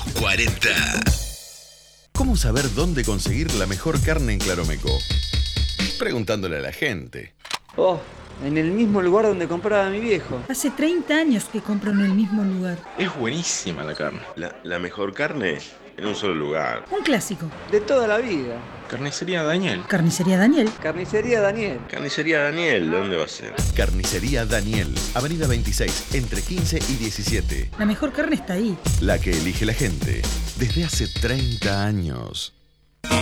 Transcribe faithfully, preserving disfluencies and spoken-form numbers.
cuarenta. ¿Cómo saber dónde conseguir la mejor carne en Claromeco? Preguntándole a la gente. Oh, en el mismo lugar donde compraba mi viejo. Hace treinta años que compro en el mismo lugar. Es buenísima la carne. La, la mejor carne en un solo lugar. Un clásico. De toda la vida. Carnicería Daniel. Carnicería Daniel. Carnicería Daniel. Carnicería Daniel, ¿dónde va a ser? Carnicería Daniel, Avenida veintiséis, entre quince y diecisiete. La mejor carne está ahí. La que elige la gente desde hace treinta años.